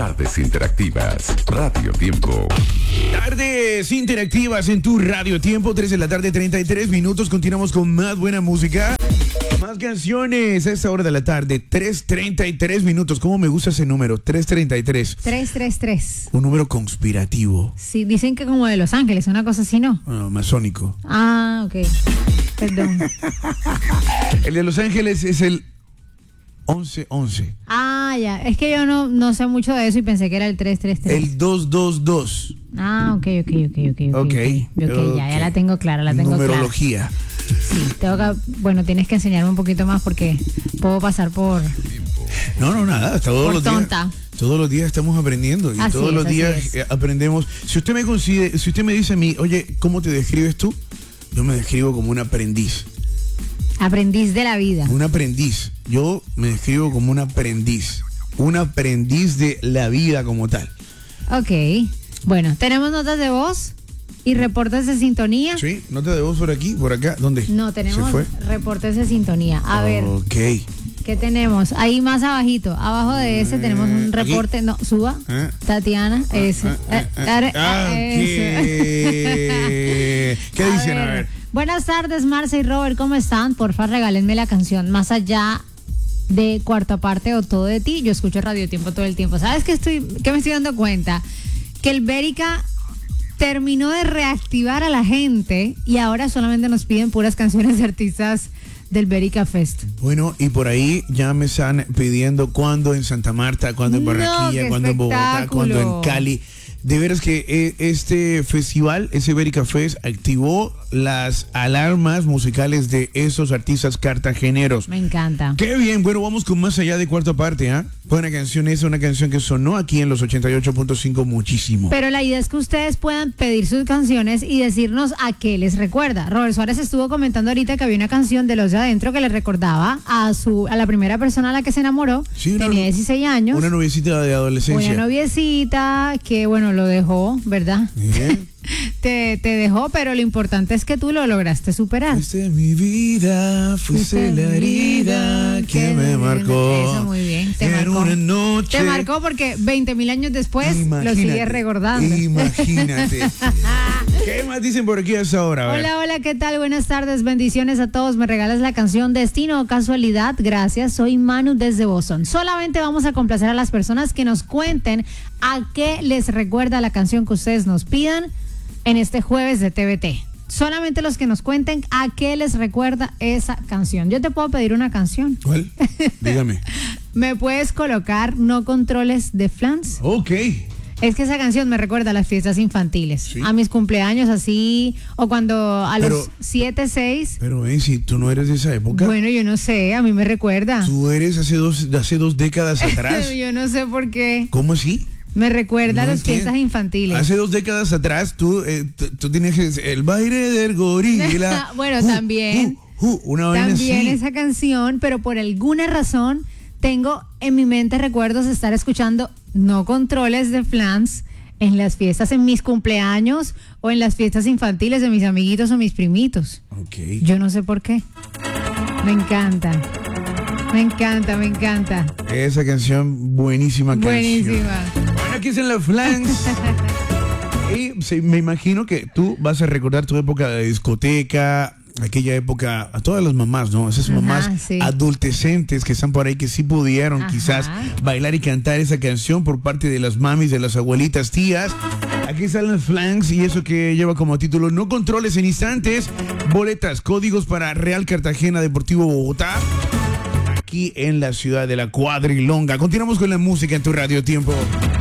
Tardes Interactivas, Radio Tiempo. Tardes Interactivas en tu Radio Tiempo, 3 de la tarde, 33 minutos. Continuamos con más buena música, más canciones a esta hora de la tarde, 3:33 minutos. ¿Cómo me gusta ese número? 3:33. 333. Un número conspirativo. Sí, dicen que como de Los Ángeles, una cosa así, ¿no? Masónico. Ah, ok. Perdón. El de Los Ángeles es el 1111. Ah, ya. Es que yo no sé mucho de eso y pensé que era el 333. El 222. Ah, ok. Ya la tengo clara, Numerología. Clara. Sí, tienes que enseñarme un poquito más porque puedo pasar por... No, nada, todos los tonta. Todos los días estamos aprendiendo y todos los días aprendemos. Si usted me dice a mí, oye, ¿cómo te describes tú? Yo me describo como un aprendiz. Aprendiz de la vida. Un aprendiz. Yo me describo como un aprendiz. Un aprendiz de la vida como tal. Ok. Bueno, tenemos notas de voz y reportes de sintonía. Sí, notas de voz por aquí, por acá. ¿Dónde? No, tenemos reportes de sintonía. A ver. Ok. ¿Qué tenemos? Ahí más abajito. Abajo de ese tenemos un reporte. ¿Aquí? No, suba. Tatiana, ese. ¿Qué dicen? A ver. Buenas tardes, Marce y Robert, ¿cómo están? Porfa, regálenme la canción Más allá de Cuarta Parte o Todo de Ti. Yo escucho Radio Tiempo todo el tiempo. ¿Sabes qué me estoy dando cuenta? Que el Bérica terminó de reactivar a la gente y ahora solamente nos piden puras canciones de artistas del Bérica Fest. Bueno, y por ahí ya me están pidiendo cuándo en Santa Marta, cuándo en Barranquilla, cuándo en Bogotá, cuándo en Cali. De veras que este festival, ese Bérica Fest, activó las alarmas musicales de esos artistas cartageneros. Me encanta. Qué bien, bueno, vamos con Más allá de Cuarta Parte, ¿ah? Buena canción, es una canción que sonó aquí en los 88.5 muchísimo. Pero la idea es que ustedes puedan pedir sus canciones y decirnos a qué les recuerda. Robert Suárez estuvo comentando ahorita que había una canción de Los de Adentro que le recordaba a la primera persona a la que se enamoró. Sí, tenía 16 años. Una noviecita de adolescencia. Una noviecita que, bueno, lo dejó, ¿verdad? Bien. Te dejó, pero lo importante es que tú lo lograste superar. Fuiste mi vida, fuiste la herida que me marcó. Eso, muy bien. Te marcó. Una noche. Te marcó porque 20.000 años después lo sigues recordando. Imagínate. ¿Qué más dicen por aquí a esa hora? Hola, ¿qué tal? Buenas tardes, bendiciones a todos. Me regalas la canción Destino o Casualidad. Gracias, soy Manu desde Boston. Solamente vamos a complacer a las personas que nos cuenten a qué les recuerda la canción que ustedes nos pidan en este jueves de TVT. Solamente los que nos cuenten a qué les recuerda esa canción. Yo te puedo pedir una canción. ¿Cuál? Dígame. ¿Me puedes colocar No Controles de Flans? Ok. Es que esa canción me recuerda a las fiestas infantiles, ¿sí? A mis cumpleaños así, o cuando los 7, 6. Pero si tú no eres de esa época. Bueno, yo no sé, a mí me recuerda. Tú eres hace dos décadas atrás. Yo no sé por qué. ¿Cómo así? Me recuerda a las fiestas infantiles. Hace 2 décadas atrás tú tenías el baile del gorila. Bueno, también. También esa canción, pero por alguna razón tengo en mi mente recuerdos de estar escuchando No Controles de Flans en las fiestas, en mis cumpleaños o en las fiestas infantiles de mis amiguitos o mis primitos. Okay. Yo no sé por qué. Me encanta. Esa canción, buenísima canción. Buenísima. Bueno, aquí es en la Flans. Y me imagino que tú vas a recordar tu época de discoteca, aquella época, a todas las mamás, ¿no? Esas mamás adultecentes que están por ahí, que sí pudieron quizás bailar y cantar esa canción por parte de las mamis, de las abuelitas, tías. Aquí están las Flans y eso que lleva como título No Controles. En instantes, boletas, códigos para Real Cartagena Deportivo Bogotá, aquí en la ciudad de la Cuadrilonga. Continuamos con la música en tu Radio Tiempo.